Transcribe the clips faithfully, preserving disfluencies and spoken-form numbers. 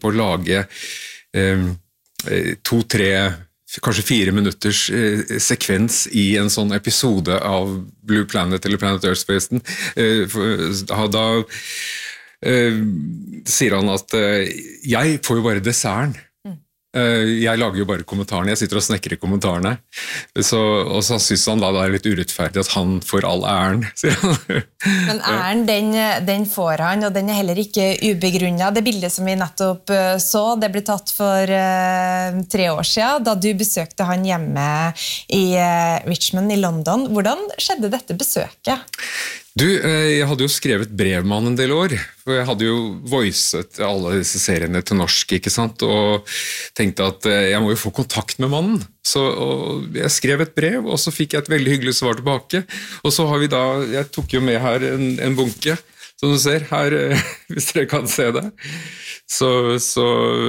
på å lage eh, to, tre, kanskje fire minutters eh, sekvens i en sånn episode av Blue Planet eller Planet Earth forresten. Eh, for, da eh, sier han at eh, jeg får jo bare desserten. Jeg lager jo bare kommentarene, jeg sitter og snekrer kommentarene, så, og så synes han da det er litt urettferdig at han får all æren. Men æren, den, den får han, og den er heller ikke ubegrunnet. Det bildet som vi nettopp så, det ble tatt for uh, tre år siden, da du besøkte han hjemme i uh, Richmond i London. Hvordan skjedde dette besøket? Du, jeg hadde jo skrevet brev med han en del år, for jeg hadde jo voicet alle disse seriene til norsk, ikke sant, og tenkte at jeg må jo få kontakt med mannen. Så jeg skrev et brev, og så fikk jeg et veldig hyggelig svar tilbake, og så har vi da, jeg tok jo med her en, en bunke, som du ser her, hvis dere kan se det. Så, så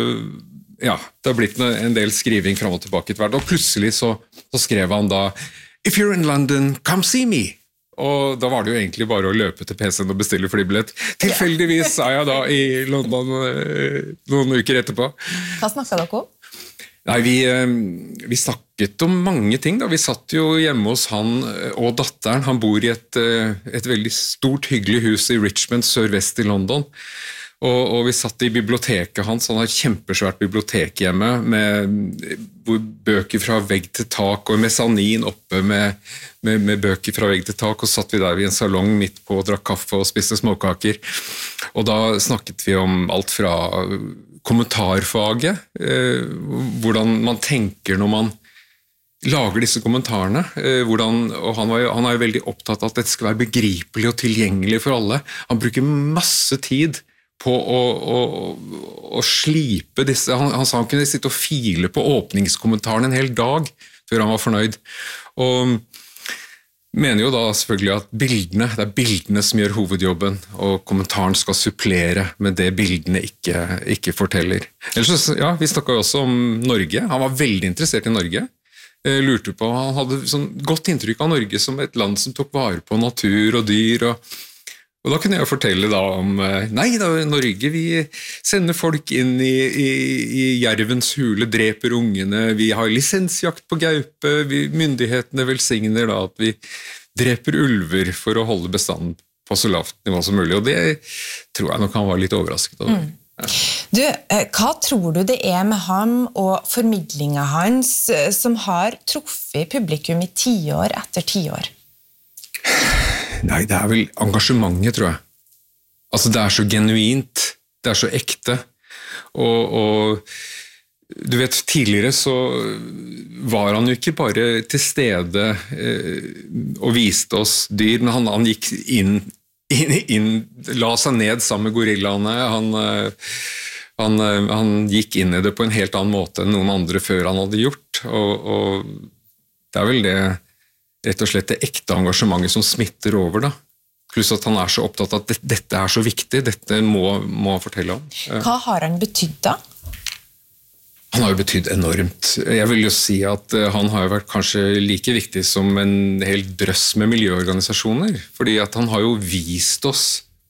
ja, det har blitt en del skriving frem og tilbake til hvert, og plutselig så, så skrev han da, «If you're in London, come see me!» Og da var det jo egentlig bare å løpe til P C-en og bestille flybillett. Tilfeldigvis er jeg da i London noen uker etterpå. Hva snakket dere om? Nei, vi, vi snakket om mange ting da. Vi satt jo hjemme hos han og datteren. Han bor i et, et veldig stort, hyggelig hus i Richmond, sørvest i London. Og, og vi satt i biblioteket hans, han har et kjempesvært bibliotek hjemme, med bøker fra vegg til tak, og mesanin oppe med, med, med bøker fra vegg til tak, og satt vi der i en salong midt på og drakk kaffe og spiste småkaker. Og da snakket vi om alt fra kommentarfaget, eh, hvordan man tenker når man lager disse kommentarene, eh, hvordan, og han, var jo, han er jo veldig opptatt av at dette skal være begripelig og tilgjengelig for alle. Han bruker masse tid på å, å, å slipe disse, han, han sa han kunne sitte og file på åpningskommentaren en hel dag før han var fornøyd, og mener jo da selvfølgelig at bildene, det er bildene som gjør hovedjobben, og kommentaren skal supplere med det bildene ikke, ikke forteller. Ellers, ja, vi snakket jo også om Norge, han var veldig interessert i Norge, lurte på, han hadde sånn godt inntrykk av Norge som et land som tok vare på natur og dyr, og Og da kunne jeg fortelle da om, nei da, Norge, vi sender folk inn i, i, i jervens hule, dreper ungene, vi har lisensjakt på gaupe, vi, myndighetene velsigner da at vi dreper ulver for å holde bestanden på så lavt nivå som mulig, og det tror jeg nok han var litt overrasket over. Mm. Ja. Du, hva tror du det er med ham og formidlingen hans som har truffet publikum i tiår etter tiår? Nei, det er vel engasjementet, tror jeg. Altså, det er så genuint, det er så ekte, og, og du vet, tidligere så var han jo ikke bare til stede eh, og viste oss dyr, men han, han gikk inn, inn, inn, la seg ned sammen med gorillaene, han, han, han gikk inn i det på en helt annen måte enn noen andre før han hadde gjort, og, og det er vel det rett og slett det ekte engasjementet som smitter over da. Pluss at han er så opptatt av at dette er så viktig, dette må, må han fortelle om. Hva har han betydd da? Han har jo betydd enormt. Jeg vil jo si at han har jo vært kanskje like viktig som en hel drøss med miljøorganisasjoner, fordi at han har jo vist oss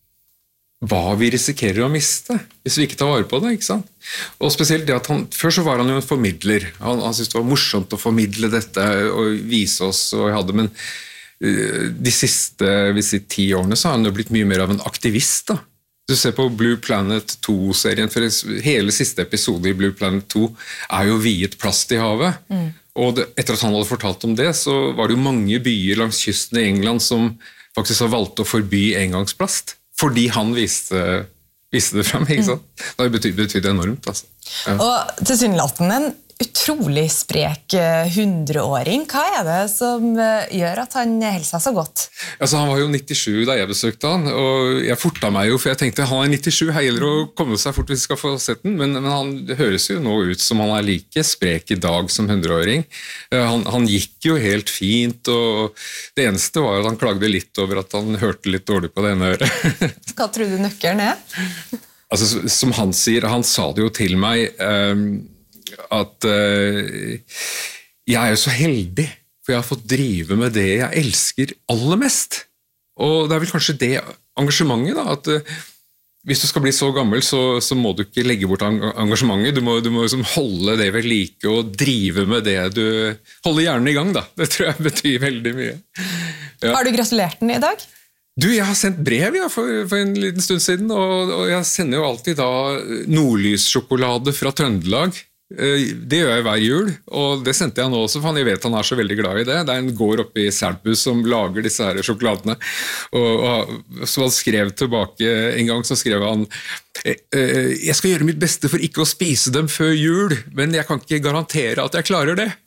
hva vi risikerer å miste hvis vi ikke tar vare på det, ikke sant? Og spesielt det at han, før så var han jo en formidler, han, han syntes det var morsomt å formidle dette og vise oss, og jeg hadde, men uh, de siste, hvis i ti årene så har han jo blitt mye mer av en aktivist da. Du ser på Blue Planet to-serien, for hele siste episode i Blue Planet to er jo viet plast i havet, mm. og det, etter at han hadde fortalt om det, så var det jo mange byer langs kysten i England som faktisk har valgt å forby engangsplast, fordi han viste, viste det frem, ikke sant? Det har betydd, betydd enormt, altså. Ja. Og tilsynelatende en utrolig sprek hundreåring. Hva er det som gjør at han helser seg så godt? Altså, han var jo nittisju da jeg besøkte han, og jeg fortet meg jo, for jeg tenkte, han er nittisju, her gjelder å komme seg fort hvis vi skal få sett den, men, men han høres jo nå ut som han er like sprek i dag som hundreåring. Han, han gikk jo helt fint, og det eneste var at han klagde litt over at han hørte litt dårlig på det ene øret. Hva tror du nøkkelen er? Altså, som han sier, han sa det jo til meg, um, at uh, jeg er jo så heldig, for jeg har fått drive med det jeg elsker aller mest. Og det er vel kanskje det engasjementet da, at uh, hvis du skal bli så gammel, så, så må du ikke legge bort engasjementet. Du må, du må liksom holde det ved like og drive med det du holder hjernen i gang. Da. Det tror jeg betyr veldig mye. Ja. Har du gratulert den i dag? Du, jeg har sendt brev ja, for, for en liten stund siden, og, og jeg sender jo alltid da nordlyssjokolade fra Trøndelag. Det gjør jeg hver jul, og det sendte jeg nå også, for jeg vet han er så veldig glad i det. Det er en gård oppe i Selbu som lager disse her sjokoladene. Og, og så han skrev tilbake en gang, så skrev han jeg skal gjøre mitt beste for ikke å spise dem før jul, men jeg kan ikke garantere at jeg klarer det.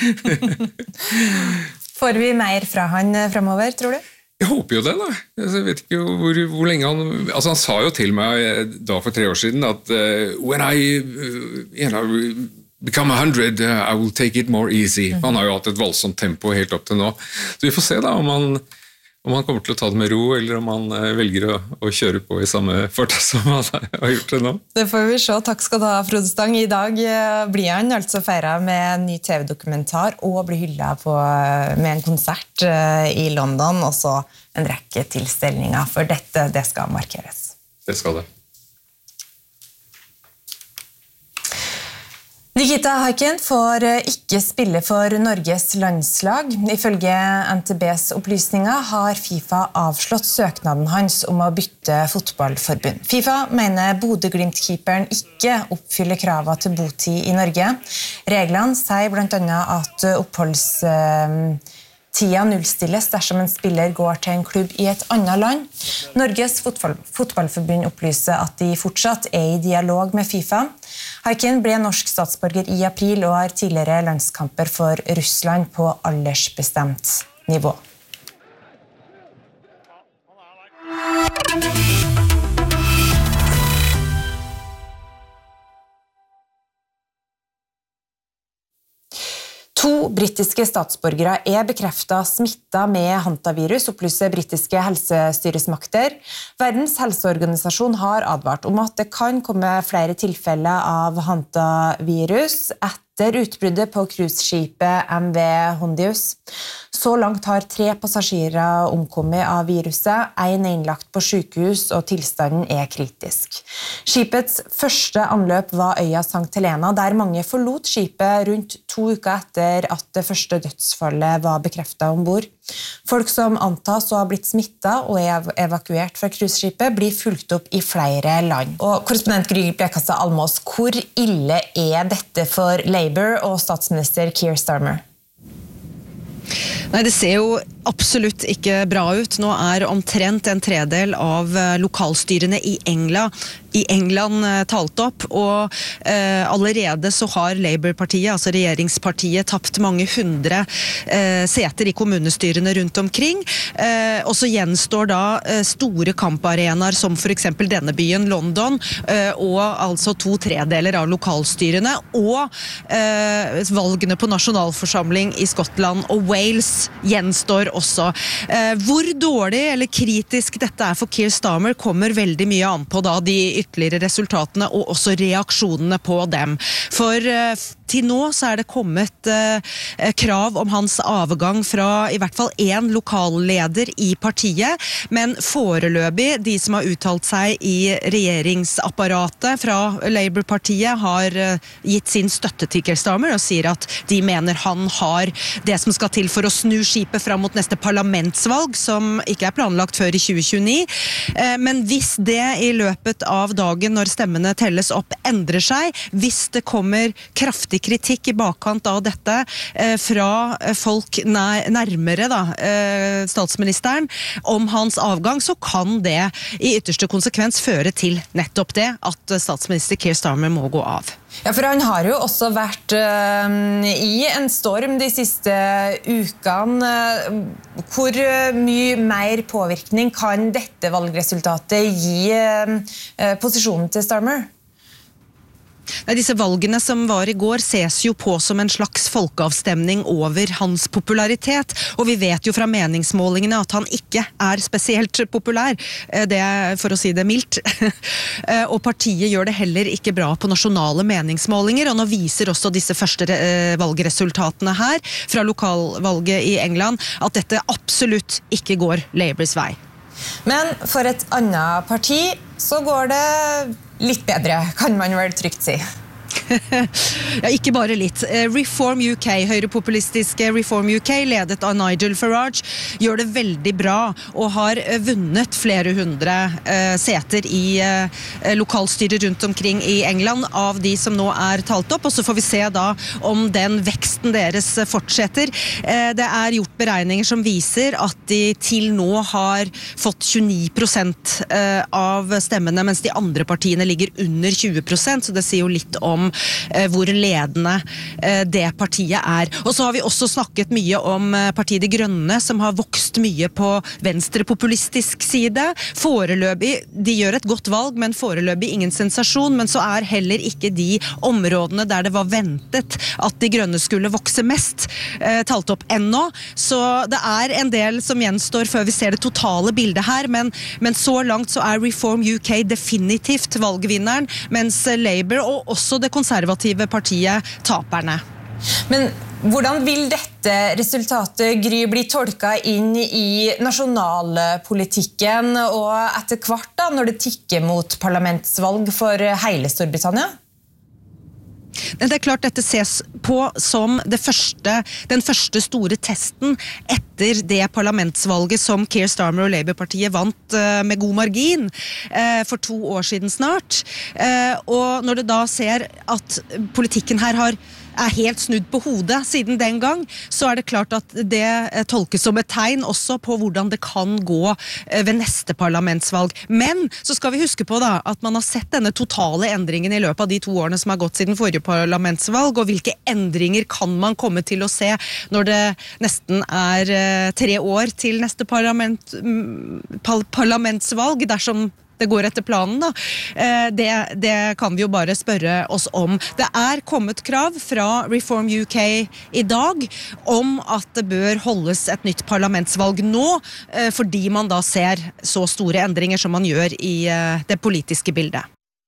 Får vi mer fra han fremover, tror du? Jeg håper jo det da. Jeg vet ikke hvor, hvor lenge han... Altså han sa jo til meg da for tre år siden at uh, when I uh, you know, become a hundred, uh, I will take it more easy. Mm. Han har jo hatt et voldsomt tempo helt opp til nå. Så vi får se da om han, om han kommer til å ta det med ro, eller om han uh, velger å, å kjøre på i samme fart som han har gjort det nå. Det får vi se. Takk skal du ha, Frode Stang. I dag uh, blir han altså feiret med en ny T V-dokumentar og blir hyllet på, uh, med en konsert uh, i London, og så en rekke tilstelninger, for dette, det skal markeres. Det skal det. Nikita Haikin får ikke spille for Norges landslag. Ifølge N T B's opplysninger har FIFA avslått søknaden hans om å bytte fotballforbund. FIFA mener Bodø-Glimt-keeperen ikke oppfyller kravet til botid i Norge. Reglene sier blant annet at oppholds... Tida nullstilles dersom en spiller går til en klubb i et annet land. Norges fotball, fotballforbund opplyser at de fortsatt er i dialog med FIFA. Haikin ble norsk statsborger i april og har tidligere landskamper for Russland på aldersbestemt nivå. To britiske statsborgere er bekreftet smittet med hantavirus, opplyser britiske helsestyresmakter. Verdens helseorganisasjon har advart om at det kan komme flere tilfeller av hantavirus etter utbruddet på cruiseskipet M V Hondius. Så langt har tre passasjerer omkommet av viruset, en er innlagt på sykehus og tilstanden er kritisk. Skipets første anløp var øya Sankt Helena, der mange forlot skipet rundt to uker etter at det første dødsfallet var bekreftet ombord. Folk som antas å ha blitt smittet og er evakuert fra cruiseskipet blir fulgt opp i flere land. Og korrespondent Gry Blekastad Almås, hvor ille er dette for Labour og statsminister Keir Starmer? Nei, det ser jo absolutt ikke bra ut. Nå er omtrent en tredel av lokalstyrene i England, i England talt opp, og eh, allerede så har Labour-partiet, altså regjeringspartiet, tapt mange hundre eh, seter i kommunestyrene rundt omkring. Eh, og så gjenstår da eh, store kamparenaer som for eksempel denne byen, London, eh, og altså to tredeler av lokalstyrene, og eh, valgene på nasjonalforsamling i Skottland og Wales gjenstår også. Eh, hvor dårlig eller kritisk dette er for Keir Starmer kommer veldig mye an på da de ytterligere resultatene og også reaksjonene på dem. For eh, til nå så er det kommet eh, krav om hans avgang fra i hvert fall en lokalleder i partiet, men foreløpig de som har uttalt seg i regjeringsapparatet fra Labour-partiet har eh, gitt sin støtte til Keir Starmer og sier at de mener han har det som skal til for å snu skipet fram mot neste parlamentsvalg, som ikke er planlagt før i tjue tjueni. Eh, men hvis det i løpet av dagen når stemmene telles opp endrer seg, hvis det kommer kraftig kritikk i bakkant av dette eh, fra folk nær, nærmere da, eh, statsministeren om hans avgang, så kan det i ytterste konsekvens føre til nettopp det at statsminister Keir Starmer må gå av. Ja, for han har jo også vært uh, i en storm de siste ukene. Hvor mye mer påvirkning kan dette valgresultatet gi uh, posisjonen til Starmer? Nei, disse valgene som var i går ses jo på som en slags folkeavstemning over hans popularitet, og vi vet jo fra meningsmålingene at han ikke er spesielt populær, det er for å si det mildt. Og partiet gjør det heller ikke bra på nasjonale meningsmålinger, og nå viser også disse første valgresultatene her fra lokalvalget i England at dette absolutt ikke går Labours vei. Men for et annet parti så går det litt bedre, kan man vel trygt si. Ja, ikke bare litt. Reform U K, høyrepopulistiske Reform U K, ledet av Nigel Farage, gjør det veldig bra og har vunnet flere hundre uh, seter i uh, lokalstyret rundt omkring i England av de som nå er talt opp, og så får vi se da om den veksten deres fortsetter. Uh, det er gjort beregninger som viser at de til nå har fått tjueni prosent uh, av stemmene, mens de andre partiene ligger under tjue prosent, så det sier jo litt om hvor ledende det partiet er. Og så har vi også snakket mye om partiet De Grønne, som har vokst mye på venstrepopulistisk side. Foreløpig, de gjør et godt valg, men foreløpig ingen sensasjon, men så er heller ikke de områdene der det var ventet at De Grønne skulle vokse mest, talt opp ennå. Så det er en del som gjenstår før vi ser det totale bildet her, men, men så langt så er Reform U K definitivt valgvinneren, mens Labour og også det konservative partiet taperne. Men hvordan vil dette resultatet, Gry, bli tolket inn i nasjonalpolitikken og etter hvert da, når det tikker mot parlamentsvalg for hele Storbritannia? Det er klart dette ses på som det første, den første store testen etter det parlamentsvalget som Keir Starmer og Labour-partiet vant med god margin for to år siden snart. Og når du da ser at politikken her har er helt snudd på hodet siden den gang, så er det klart at det tolkes som et tegn også på hvordan det kan gå ved neste parlamentsvalg. Men så skal vi huske på da, at man har sett denne totale endringen i løpet av de to årene som har gått siden forrige parlamentsvalg, og hvilke endringer kan man komme til å se når det nesten er tre år til neste parlament, parlamentsvalg, dersom det går etter planen da. Det, det kan vi jo bare spørre oss om. Det er kommet krav fra Reform U K i dag om at det bør holdes et nytt parlamentsvalg nå, fordi man da ser så store endringer som man gjør i det politiske bildet.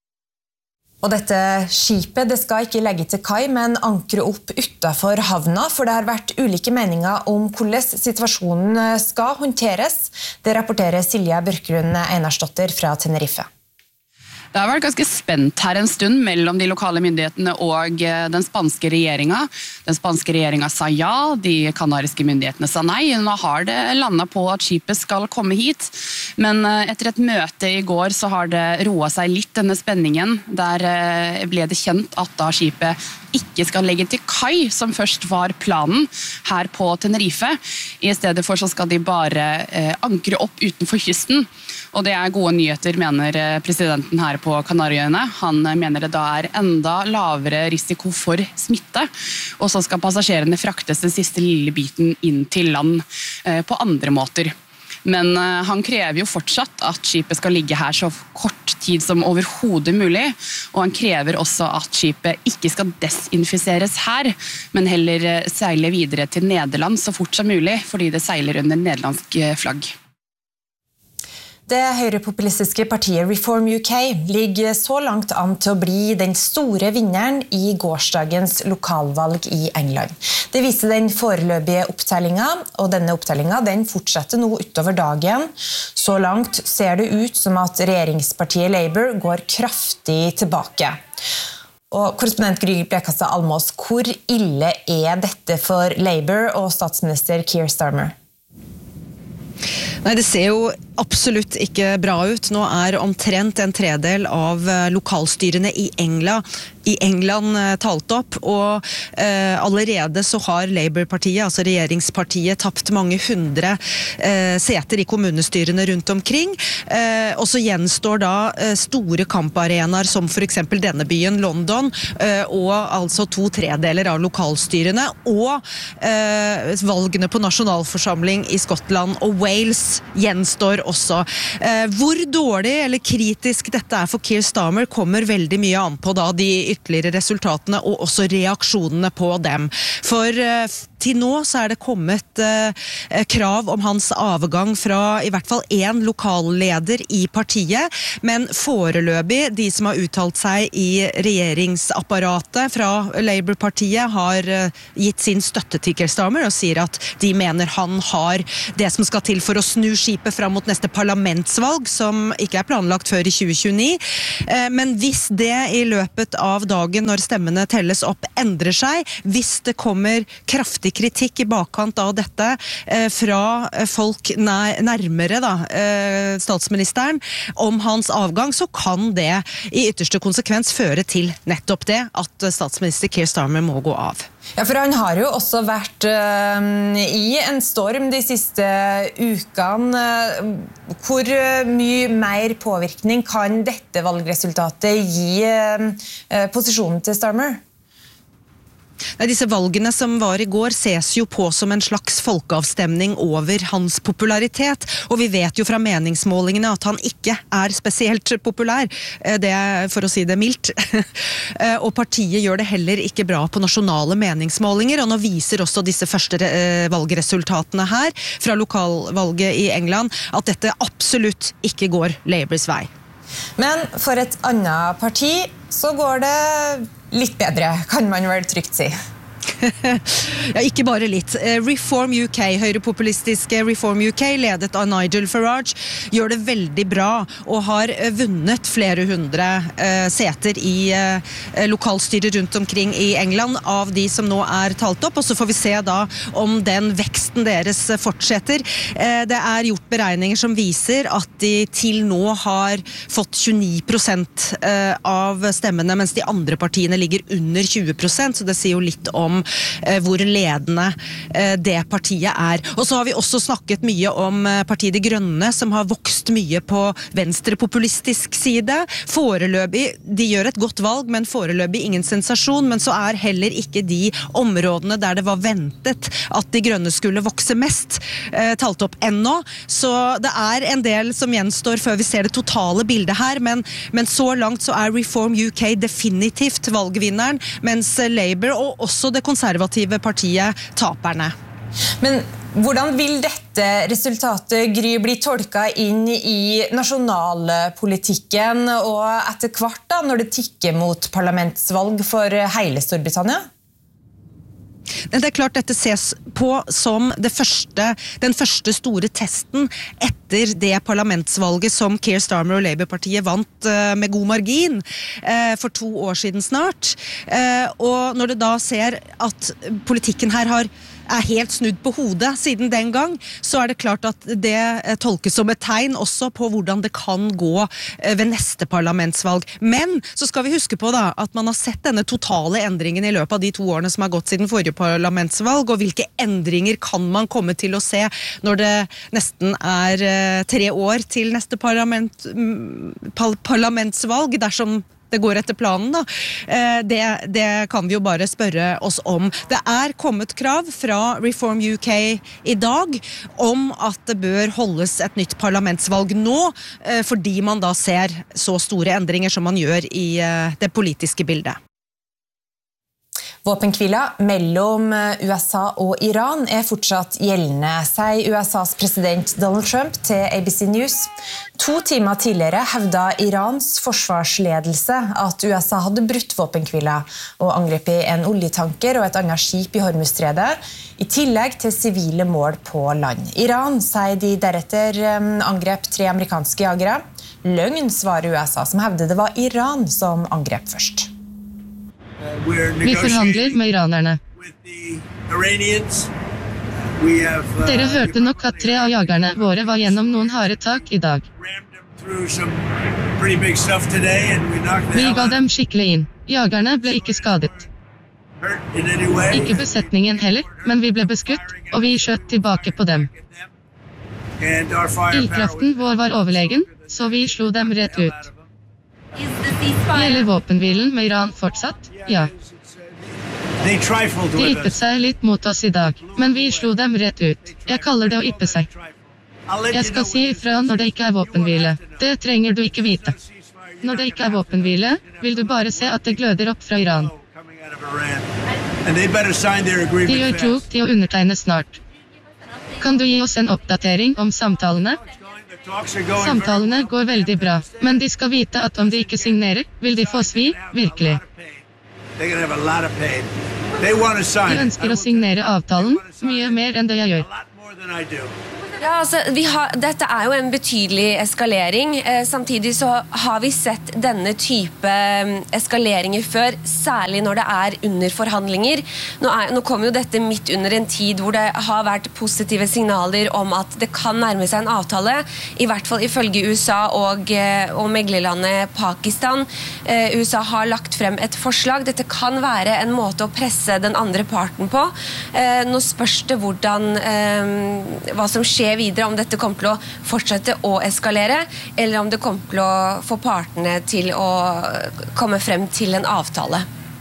Og dette skipet det skal ikke legge til kai, men ankre opp utenfor havna, for det har vært ulike meninger om hvordan situasjonen skal håndteres. Det rapporterer Silja Børkelund Einarsdotter fra Tenerife. Det har vært ganske spent her en stund mellom de lokale myndighetene og den spanske regjeringen. Den spanske regjeringen sa ja, de kanariske myndighetene sa nei. Nå har det landet på at skipet skal komme hit, men etter et møte i går så har det roet seg litt denne spenningen. Der ble det kjent at da skipet ikke skal legge til kai, som først var planen her på Tenerife. I stedet for så skal de bare ankre opp utenfor kysten. Og det er gode nyheter, mener presidenten her på Kanariøyene. Han mener det da er enda lavere risiko for smitte, og så skal passasjerene fraktes den siste lille biten inn til land på andre måter. Men han krever jo fortsatt at skipet skal ligge her så kort tid som overhodet mulig, og han krever også at skipet ikke skal desinfiseres her, men heller seile videre til Nederland så fort som mulig, fordi det seiler under nederlandsk flagg. Det høyrepopulistiske partiet Reform U K ligger så langt an til å bli den store vinneren i gårsdagens lokalvalg i England. Det viser den foreløpige opptellingen, og denne opptellingen den fortsetter nå utover dagen. Så langt ser det ut som at regjeringspartiet Labour går kraftig tilbake. Og korrespondent Gry Blekastad Almås, hvor ille er dette for Labour og statsminister Keir Starmer? Nei, det ser jo absolutt ikke bra ut. Nå er omtrent en tredel av lokalstyrene i England, i England talt opp, og eh, allerede så har Labour-partiet, altså regjeringspartiet, tapt mange hundre eh, seter i kommunestyrene rundt omkring. Eh, og så gjenstår da eh, store kamparenaer som for eksempel denne byen, London, eh, og altså to tredeler av lokalstyrene, og eh, valgene på nasjonalforsamling i Skottland og Wales gjenstår også. Eh, hvor dårlig eller kritisk dette er for Keir Starmer kommer veldig mye an på da de ytterligere resultatene og også reaksjonene på dem. For eh, til nå så er det kommet eh, krav om hans avgang fra i hvert fall en lokalleder i partiet, men foreløpig, de som har uttalt seg i regjeringsapparatet fra Labour-partiet har eh, gitt sin støtte til Keir Starmer og sier at de mener han har det som skal til for å snu skipet fram mot neste parlamentsvalg, som ikke er planlagt før i tjue tjueni. Eh, men hvis det i løpet av dagen når stemmene telles opp endrer seg, hvis det kommer kraftig kritikk i bakkant av dette eh, fra folk nær, nærmere da, eh, statsministeren om hans avgang, så kan det i ytterste konsekvens føre til nettopp det at statsminister Keir Starmer må gå av. Ja, for han har jo også vært uh, i en storm de siste ukene. Hvor mye mer påvirkning kan dette valgresultatet gi uh, posisjonen til Starmer? Nei, disse valgene som var i går ses jo på som en slags folkeavstemning over hans popularitet, og vi vet jo fra meningsmålingene at han ikke er spesielt populær, det er for å si det mildt. Og partiet gjør det heller ikke bra på nasjonale meningsmålinger, og nå viser også disse første valgresultatene her fra lokalvalget i England at dette absolutt ikke går Labours vei. Men for et annet parti så går det litt bedre, kan man vel trygt si. Ja, ikke bare litt. Reform U K, høyrepopulistiske Reform U K, ledet av Nigel Farage, gjør det veldig bra og har vunnet flere hundre uh, seter i uh, lokalstyret rundt omkring i England av de som nå er talt opp, og så får vi se da om den veksten deres fortsetter. Uh, det er gjort beregninger som viser at de til nå har fått tjueni prosent uh, av stemmene, mens de andre partiene ligger under tjue prosent, så det sier jo litt om hvor ledende det partiet er. Og så har vi også snakket mye om partiet De Grønne, som har vokst mye på venstrepopulistisk side. Foreløpig, de gjør et godt valg, men foreløpig ingen sensasjon, men så er heller ikke de områdene der det var ventet at De Grønne skulle vokse mest, talt opp ennå. Så det er en del som gjenstår før vi ser det totale bildet her, men, men så langt så er Reform U K definitivt valgvinneren, mens Labour og også det konservative partiet taperne. Men hvordan vil dette resultatet, Gry, bli tolket inn i nasjonalpolitikken og etter hvert da, når det tikker mot parlamentsvalg for hele Storbritannia? Det er klart dette ses på som det første, den første store testen etter det parlamentsvalget som Keir Starmer og Labour-partiet vant med god margin for to år siden snart. Og når du da ser at politikken her har er helt snudd på hodet siden den gang, så er det klart at det tolkes som et tegn også på hvordan det kan gå ved neste parlamentsvalg. Men så skal vi huske på da, at man har sett denne totale endringen i løpet av de to årene som har gått siden forrige parlamentsvalg, og hvilke endringer kan man komme til å se når det nesten er tre år til neste parlament, parlamentsvalg, dersom det går etter planen da. Det, det kan vi jo bare spørre oss om. Det er kommet krav fra Reform U K i dag om at det bør holdes et nytt parlamentsvalg nå, fordi man da ser så store endringer som man gjør i det politiske bildet. Våpenhvila mellom U S A og Iran er fortsatt gjeldende, sier U S A's president Donald Trump til A B C News. To timer tidligere hevdet Irans forsvarsledelse at U S A hadde brutt våpenhvila og angrepet en oljetanker og et annet skip i Hormuzstredet, i tillegg til sivile mål på land. Iran sier de deretter angrep tre amerikanske jagere. Løgn, svarer U S A, som hevder det var Iran som angrep først. Vi forhandler med iranerne. Dere hørte nok at tre av jagerne våre var gjennom noen harde tak i dag. Vi ga dem skikkelig inn. Jagerne ble ikke skadet. Ikke besetningen heller, men vi ble beskutt, og vi skjøt tilbake på dem. Ildkraften vår var overlegen, så vi slo dem rett ut. Gjelder våpenhvilen med Iran fortsatt? Ja. De yppet seg litt mot oss i dag, men vi slo dem rett ut. Jeg kaller det å yppe seg. Jeg skal si ifra når det ikke er våpenhvile. Det trenger du ikke vite. Når det ikke er våpenhvile, vil du bare se at det gløder opp fra Iran. De gjør klokt i å undertegne snart. Kan du gi oss en oppdatering om samtalene? Samtalene går veldig bra, men de skal vite at om de ikke signerer, vil de få svi, virkelig. De ønsker å signere avtalen, mye mer enn det jeg gjør. Ja, altså, vi har, dette er jo en betydelig eskalering. Eh, samtidig så har vi sett denne type eskaleringer før, særlig når det er under forhandlinger. Nå, er, nå kommer jo dette midt under en tid hvor det har vært positive signaler om at det kan nærme seg en avtale, i hvert fall ifølge U S A og, og meglerlandet Pakistan. Eh, U S A har lagt frem et forslag. Dette kan være en måte å presse den andre parten på. Eh, nå spørs det hvordan, eh, hva som skjer videre, om dette kommer til å fortsette å eskalere, eller om det kommer til å få partene til å komme frem til en avtale.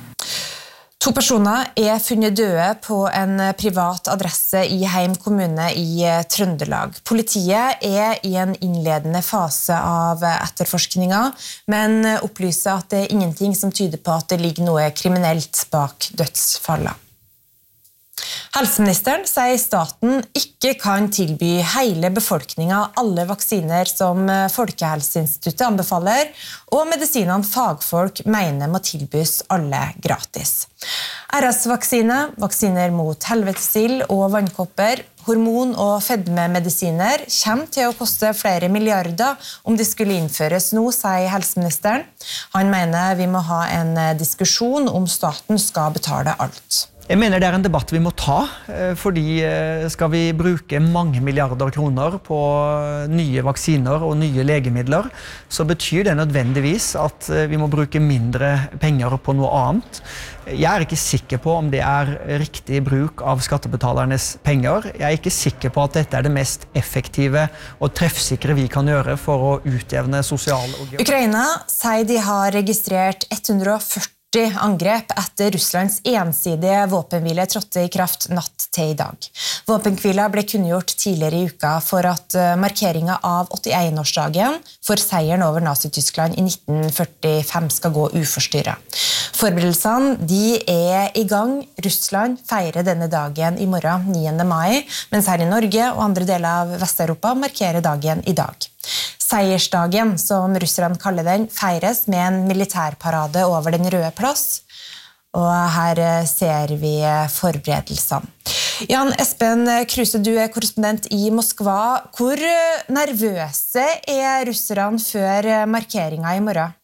To personer er funnet døde på en privat adresse i Heim kommune i Trøndelag. Politiet er i en innledende fase av etterforskningen, men opplyser at det er ingenting som tyder på at det ligger noe kriminelt bak dødsfallet. Helseministeren sier staten ikke kan tilby hele befolkningen alle vaksiner som Folkehelseinstituttet anbefaler, og medisinene fagfolk mener må tilbys alle gratis. R S-vaksine, vaksiner mot helvetesild og vannkopper, hormon- og fedmemedisiner kommer til å koste flere milliarder om de skulle innføres nå, sier helseministeren. Han mener vi må ha en diskusjon om staten skal betale alt. Jeg mener det er en debatt vi må ta, fordi skal vi bruke mange milliarder kroner på nye vaksiner og nye legemidler, så betyr det nødvendigvis at vi må bruke mindre penger på noe annet. Jeg er ikke sikker på om det er riktig bruk av skattebetalernes penger. Jeg er ikke sikker på at dette er det mest effektive og treffsikre vi kan gjøre for å utjevne sosiale og... Ukraina sier de har registrert ett hundre og førti angrep etter Russlands ensidige våpenhvile trådte i kraft natt til i dag. Våpenhvila ble kunngjort tidligere i uka for at markeringen av åttien-årsdagen for seieren over Nazi-Tyskland i nitten førtifem skal gå uforstyrret. Forberedelsene de er i gang. Russland feirer denne dagen i morgen, niende mai, mens her i Norge og andre deler av Vest-Europa markerer dagen i dag. Seiersdagen, som russerne kaller den, feires med en militærparade over den røde plass, og her ser vi forberedelsene. Jan Espen Kruse, du er korrespondent i Moskva. Hvor nervøse er russerne før markeringen i morgen?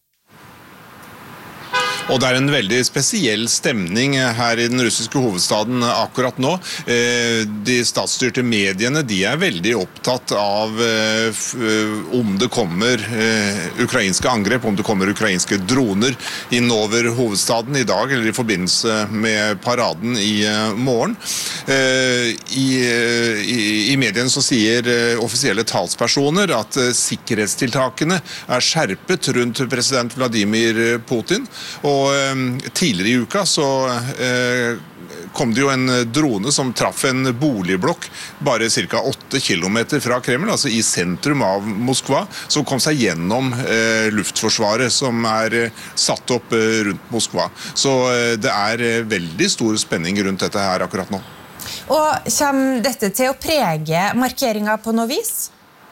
Og det er en veldig spesiell stemning her i den russiske hovedstaden akkurat nå. De statsstyrte mediene, de er veldig opptatt av om det kommer ukrainske angrep, om det kommer ukrainske droner innover hovedstaden i dag, eller i forbindelse med paraden i morgen. I, i, i mediene så sier offisielle talspersoner at sikkerhetstiltakene er skjerpet rundt president Vladimir Putin, og tidligere i uka så eh, kom det jo en drone som traff en boligblokk bare cirka åtte kilometer fra Kreml, altså i sentrum av Moskva, som kom seg gjennom eh, luftforsvaret som er eh, satt opp eh, rundt Moskva. Så eh, det er eh, veldig stor spenning rundt dette her akkurat nå. Og kommer dette til å prege markeringen på noe vis?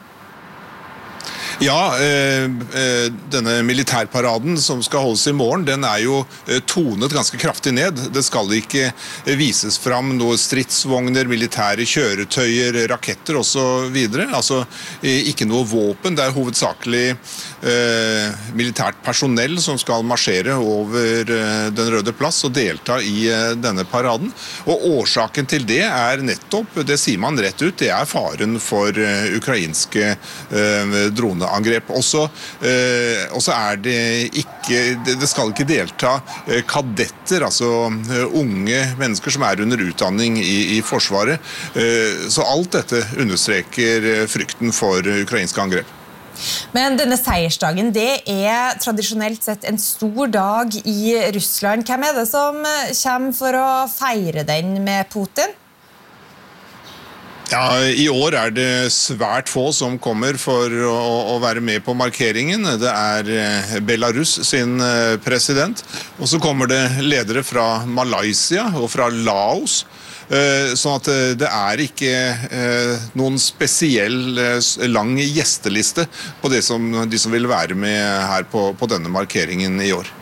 Ja, eh, denne militærparaden som skal holdes i morgen, den er jo tonet ganske kraftig ned. Det skal ikke vises fram noen stridsvogner, militære kjøretøyer, raketter og så videre. Altså ikke noe våpen. Det er hovedsakelig eh, militært personell som skal marsjere over eh, den røde plass og delta i eh, denne paraden. Og årsaken til det er nettopp, det sier man rett ut, det er faren for eh, ukrainske eh, droner. Angrep. Også, eh, også er det ikke, det skal ikke delta eh, kadetter, altså eh, unge mennesker som er under utdanning i, i forsvaret. Eh, så alt dette understreker eh, frykten for eh, ukrainske angrep. Men denne seiersdagen, det er tradisjonelt sett en stor dag i Russland. Hvem er det som kommer for å feire den med Putin? Ja, I år er det svært få som kommer for å, å være med på markeringen. Det er Belarus sin president, og så kommer det ledere fra Malaysia og fra Laos. Sånn at det er ikke noen spesiell lang gjesteliste på det som, de som vil være med her på, på denne markeringen i år.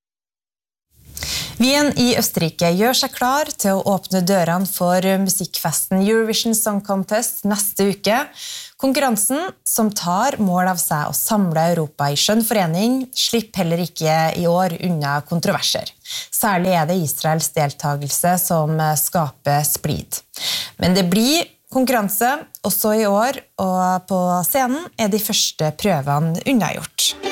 Wien i Østerrike gjør seg klar til å åpne dørene for musikkfesten Eurovision Song Contest neste uke. Konkurransen, som tar mål av seg å samle Europa i skjønn forening, slipper heller ikke i år unna kontroverser. Særlig er det Israels deltagelse som skaper splid. Men det blir konkurranse også i år, og på scenen er de første prøvene unnagjort.